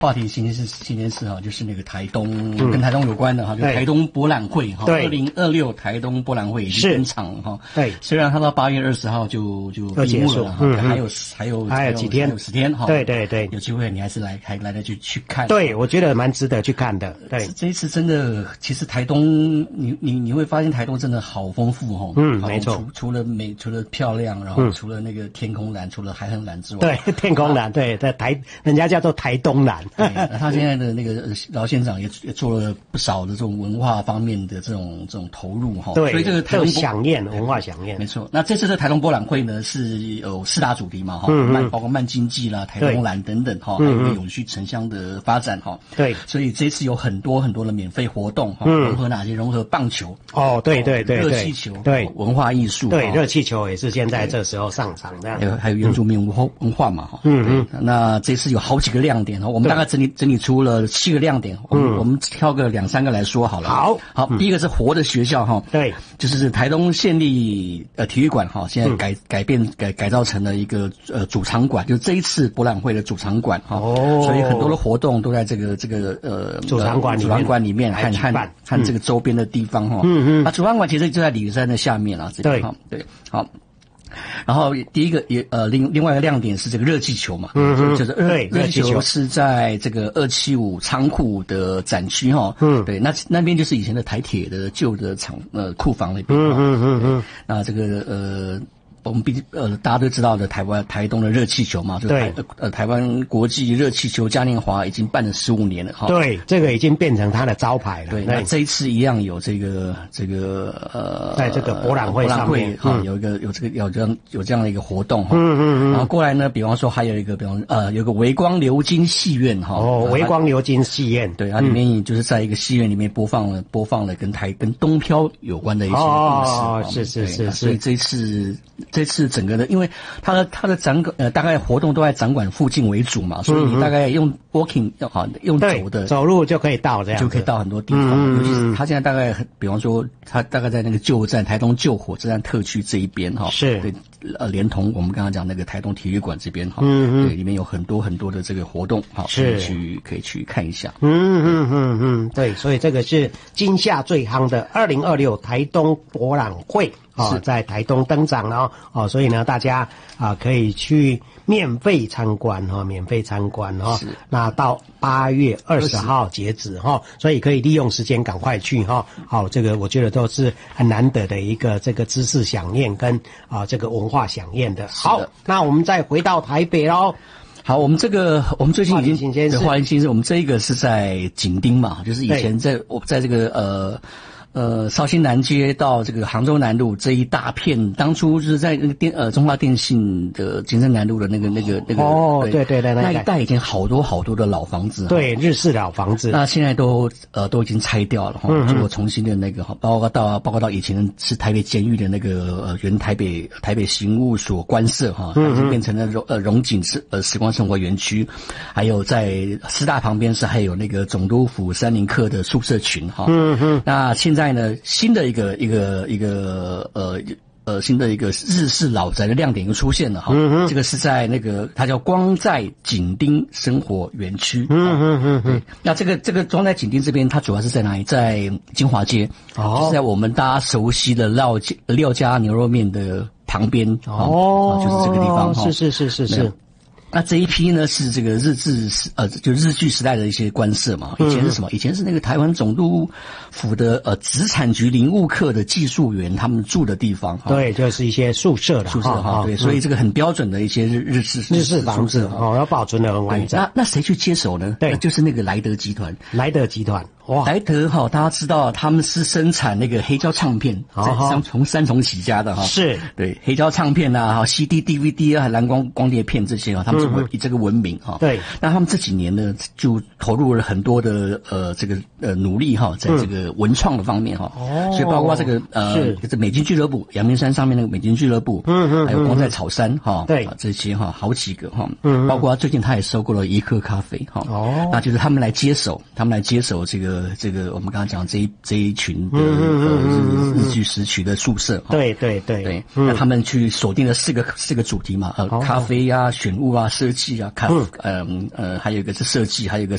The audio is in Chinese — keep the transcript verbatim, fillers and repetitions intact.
话题今天是今天是哈，就是那个台东、嗯、跟台东有关的哈，就台东博览会哈，二零二六台东博览会已经登场哈。对，虽然它到八月二十号就就闭幕了哈，嗯、还有还有还有几天， 还有十天哈。 对对对， 有机会你还是来还来得及去看。 对，我觉得蛮值得去看的。对， 这一次真的，其实台东你你你会发现台东真的好丰富哈。 嗯，没错。 除除了美，除了漂亮，然后除了那个天空蓝，除了海很蓝之外， 对，天空蓝，对，在台人家叫做台东蓝。 对，他现在的那个饶县长也也做了不少的这种文化方面的这种这种投入哈。 对， 所以这个台东响宴文化响宴， 没错。那这次的台东博览会呢是有四大主题嘛哈，慢、嗯、包括慢经济啦、台东蓝等等哈，还有一个永续城乡的发展哈。对，所以这次有很多很多的免费活动哈，融合哪些？融合棒球哦，对对对， 热气球， 对， 文化艺术， 对，热气球也是现在这时候上场这样。 还有还有原住民文化文化嘛哈。嗯嗯。那这次有好几个亮点哈，我们大概整理整理出了七个亮点，我们、嗯、我们挑个两三个来说好了。好，好，嗯、第一个是活的学校哈，对，就是台东县立呃体育馆哈，现在改、嗯、改变改改造成了一个呃主场馆，就是这一次博览会的主场馆哈。哦，所以很多的活动都在这个这个呃主场馆主场馆里面和和和这个周边的地方哈。嗯嗯。那主场馆其实就在鲤鱼山的下面啦，这个哈，对，好。然后第一个也呃另另外一个亮点是这个热气球嘛，嗯，就是热热气球是在这个二七五仓库的展区哈，嗯，对，那那边就是以前的台铁的旧的厂呃库房那边，嗯嗯嗯嗯，那这个呃。我们毕呃大家都知道的台湾台东的热气球嘛，就是台呃台湾国际热气球嘉年华已经办了十五年了哈。 对，这个已经变成它的招牌了。 对，那这一次一样有这个这个呃， 在这个博览会上面哈、嗯，有一个有这个有这样有这样的一个活动哈。嗯嗯嗯。然后过来呢，比方说还有一个，比方呃有个微光流金戏院哈。 哦，微光流金戏院， 对，它里面就是在一个戏院里面播放了播放了跟台跟东漂有关的一些故事。 哦，是是是是。 所以这次这次整个的。因为它的它的展馆呃大概活动都在展馆附近为主嘛，所以你大概用 walking 要好用走的走路就可以到这样， 就可以到很多地方。嗯、尤其是它现在大概比方说它大概在那个旧站台东旧火车站特区这一边哈，是对呃连同我们刚刚讲那个台东体育馆这边哈，嗯嗯，对里面有很多很多的这个活动，好可以去可以去看一下。 嗯嗯嗯嗯，对，所以这个是今夏最夯的二零二六台东博览会。哦，在台东登场哦，哦，所以呢，大家啊可以去免费参观哈、哦，免费参观哈、哦。是。那到八月二十号截止哈、哦，所以可以利用时间赶快去哈。好、哦，这个我觉得都是很难得的一个这个知识飨宴跟啊这个文化飨宴的。好，那我们再回到台北喽。 好，我们这个我们最近已经对花莲新生，我们这一个是在井町嘛，就是以前在我在这个呃。呃，绍兴南街到这个杭州南路这一大片，当初就是在那个电呃中华电信的金城南路的那个那个那个哦，对对对， 那一带已经好多好多的老房子， 对，日式老房子， 那现在都呃都已经拆掉了哈，做重新的那个哈，包括到包括到以前是台北监狱的那个呃原台北台北刑务所官舍哈，它已经变成了荣呃荣景时呃时光生活园区，还有在师大旁边是还有那个总督府三林课的宿舍群哈，嗯嗯，那现在。在呢，新的一个一个一个呃呃新的一个日式老宅的亮点又出现了哈，嗯、这个是在那个它叫光在井町生活园区，嗯嗯嗯嗯，那这个这个光在井町这边，它主要是在哪里？在金华街，哦，就是在我们大家熟悉的廖廖家牛肉面的旁边，哦，就是这个地方， 是是是是是。 那这一批呢是这个日治时呃就日据时代的一些官舍嘛，以前是什么？以前是那个台湾总督府的呃殖产局林务课的技术员他们住的地方。 对，就是一些宿舍的宿舍哈，对，所以这个很标准的一些日日式日式房子哦，要保存得很完整。 那那谁去接手呢？对，就是那个莱德集团。 莱德集团。 哇，莱德哈，大家知道他们是生产那个黑胶唱片，三从三重起家的哈，是对黑胶唱片啊，哈 C D、D V D 啊，蓝光光碟片这些啊，他们是以这个闻名哈。对，那他们这几年呢，就投入了很多的呃这个呃努力哈，在这个文创的方面哈，哦，所以包括这个呃这美军俱乐部，阳明山上面那个美军俱乐部，嗯嗯，还有光在草山哈，对这些哈好几个哈，嗯，包括最近他也收购了一克咖啡哈，哦，那就是他们来接手，他们来接手这个。 个这个我们刚刚讲这一这一群的呃日日据时区的宿舍。 对对对对，那他们去锁定了四个四个主题嘛，呃，咖啡啊、选物啊、设计啊，咖嗯呃还有一个是设计，还有一个